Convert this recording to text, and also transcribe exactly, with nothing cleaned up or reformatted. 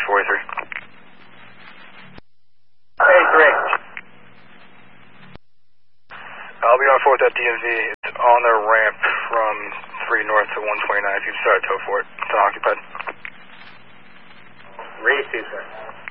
forty-three. Hey, three. I'll be on fourth at D M V. It's on the ramp from three north to one twenty-nine. If you start tow for it, it's unoccupied. Read two, sir.